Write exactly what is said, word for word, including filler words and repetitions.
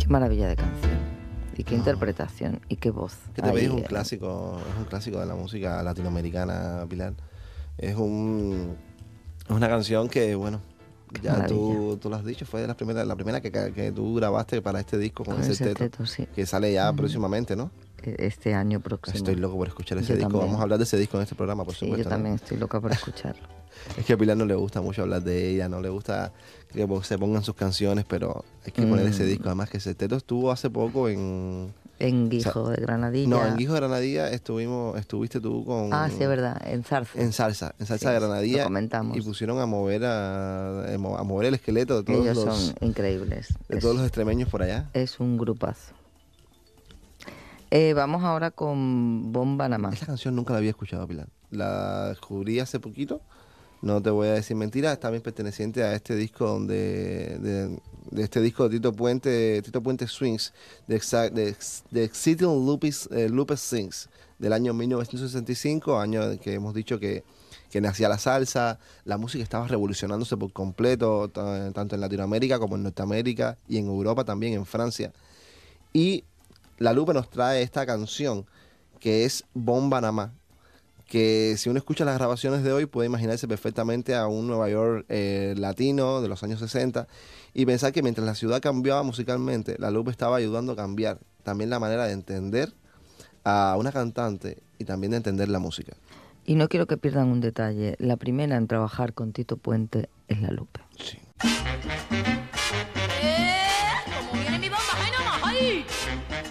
Qué maravilla de canción. Y qué No. interpretación. Y qué voz. ¿Qué te Ahí, pedís? Es un eh, clásico, es un clásico de la música latinoamericana, Pilar. Es un es una canción que, bueno, Qué ya maravilla. tú, tú lo has dicho, fue de las primeras, la primera que, que, que tú grabaste para este disco con, Con ese ese teto, teto, sí. que sale ya Ujú. próximamente, ¿no? Este año próximo. Estoy loco por escuchar ese Yo disco. también. Vamos a hablar de ese disco en este programa, por Sí, supuesto, yo ¿no? también estoy loca por escucharlo. Es que a Pilar no le gusta mucho hablar de ella, no le gusta que se pongan sus canciones, pero hay que poner ese Mm. disco. Además que ese teto estuvo hace poco en... En o sea, Guijo de Granadilla. no, en Guijo de Granadilla estuvimos, estuviste tú con... Ah, sí, es verdad, en Zarza. En salsa, en salsa Sí, de sí, lo Granadilla. comentamos. Y pusieron a mover a, a mover el esqueleto de todos Ellos los son increíbles. de Es, todos los extremeños por allá. es un grupazo. Eh, vamos ahora con Bomba Namá. Esta canción nunca la había escuchado, Pilar. La descubrí hace poquito. No te voy a decir mentiras, es también perteneciente a este disco donde de, de este disco de Tito Puente, Tito Puente Swings, de, exa- de, ex- de Exciting Lupus, eh, Lupus Sings, del año mil novecientos sesenta y cinco, año en que hemos dicho que, que nacía la salsa, la música estaba revolucionándose por completo, ta- tanto en Latinoamérica como en Norteamérica y en Europa también, en Francia. Y La Lupe nos trae esta canción que es Bomba Namá, que si uno escucha las grabaciones de hoy puede imaginarse perfectamente a un Nueva York eh, latino de los años sesenta y pensar que mientras la ciudad cambiaba musicalmente, La Lupe estaba ayudando a cambiar también la manera de entender a una cantante y también de entender la música. Y no quiero que pierdan un detalle. La primera en trabajar con Tito Puente es La Lupe. Sí.